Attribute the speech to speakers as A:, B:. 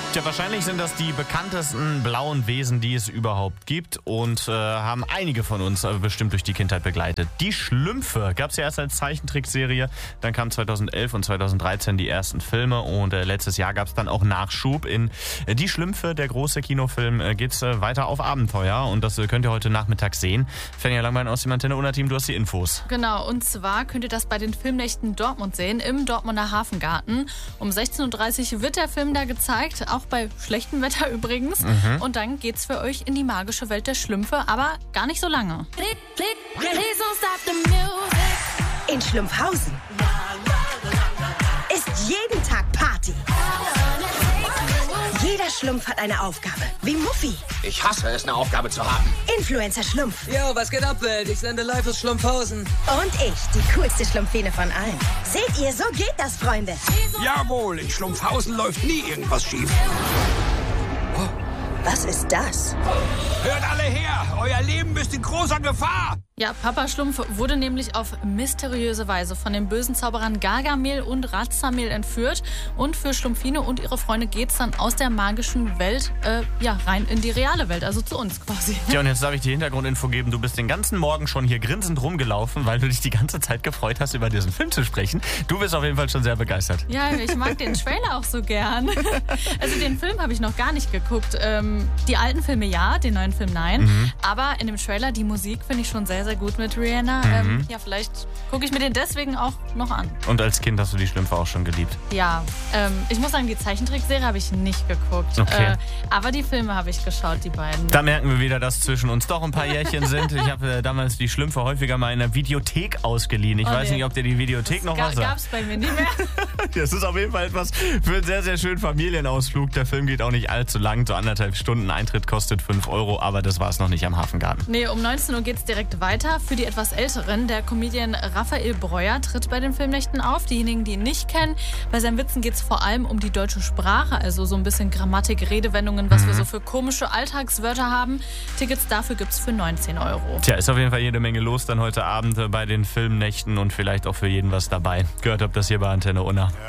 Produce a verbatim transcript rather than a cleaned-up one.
A: Tja, wahrscheinlich sind das die bekanntesten blauen Wesen, die es überhaupt gibt und äh, haben einige von uns äh, bestimmt durch die Kindheit begleitet. Die Schlümpfe gab es ja erst als Zeichentrickserie, dann kamen zweitausendelf und zweitausenddreizehn die ersten Filme und äh, letztes Jahr gab es dann auch Nachschub. In äh, Die Schlümpfe, der große Kinofilm, äh, geht's äh, weiter auf Abenteuer und das äh, könnt ihr heute Nachmittag sehen. Fenja Langbein aus dem Antenne-Unna-Team, du hast die Infos.
B: Genau, und zwar könnt ihr das bei den Filmnächten Dortmund sehen, im Dortmunder Hafengarten. Um sechzehn Uhr dreißig wird der Film da gezeigt, auch bei schlechtem Wetter übrigens. Mhm. Und dann geht's für euch in die magische Welt der Schlümpfe, aber gar nicht so lange.
C: In Schlumpfhausen ist jeden Tag Party. Jeder Schlumpf hat eine Aufgabe, wie Muffy.
D: Ich hasse es, eine Aufgabe zu haben.
C: Influencer Schlumpf.
E: Yo, was geht ab, Welt? Ich sende live aus Schlumpfhausen.
C: Und ich, die coolste Schlumpfine von allen. Seht ihr, so geht das, Freunde.
D: Jawohl, in Schlumpfhausen läuft nie irgendwas schief.
C: Oh, was ist das?
D: Hört alle her, euer Leben ist in großer Gefahr.
B: Ja, Papa Schlumpf wurde nämlich auf mysteriöse Weise von den bösen Zauberern Gargamel und Razamel entführt. Und für Schlumpfine und ihre Freunde geht's dann aus der magischen Welt äh, ja, rein in die reale Welt, also zu uns quasi.
A: Ja, und jetzt darf ich dir Hintergrundinfo geben. Du bist den ganzen Morgen schon hier grinsend rumgelaufen, weil du dich die ganze Zeit gefreut hast, über diesen Film zu sprechen. Du bist auf jeden Fall schon sehr begeistert.
B: Ja, ich mag den Trailer auch so gern. Also den Film habe ich noch gar nicht geguckt. Ähm, die alten Filme ja, den neuen Film nein. Mhm. Aber in dem Trailer die Musik finde ich schon sehr, sehr gut mit Rihanna. Mhm. Ähm, ja, vielleicht gucke ich mir den deswegen auch noch an.
A: Und als Kind hast du die Schlümpfe auch schon geliebt?
B: Ja, ähm, ich muss sagen, die Zeichentrickserie habe ich nicht geguckt.
A: Okay.
B: Äh, aber die Filme habe ich geschaut, die beiden.
A: Da merken wir wieder, dass zwischen uns doch ein paar Jährchen sind. Ich habe äh, damals die Schlümpfe häufiger mal in der Videothek ausgeliehen. Ich
B: oh,
A: weiß
B: nee.
A: nicht, ob dir die Videothek
B: das
A: noch
B: ga-
A: was sagt.
B: Gab's bei mir nicht mehr.
A: Das ist auf jeden Fall etwas für einen sehr, sehr schönen Familienausflug. Der Film geht auch nicht allzu lang, so anderthalb Stunden. Eintritt kostet fünf Euro, aber das war es noch nicht am Hafengarten.
B: Nee, um neunzehn Uhr geht's direkt weiter. Für die etwas Älteren, der Comedian Raphael Breuer tritt bei den Filmnächten auf. Diejenigen, die ihn nicht kennen, bei seinen Witzen geht's vor allem um die deutsche Sprache, also so ein bisschen Grammatik, Redewendungen, was mhm. wir so für komische Alltagswörter haben. Tickets dafür gibt's für neunzehn Euro.
A: Tja, ist auf jeden Fall jede Menge los dann heute Abend bei den Filmnächten und vielleicht auch für jeden was dabei. Gehört habt das hier bei Antenne Unna.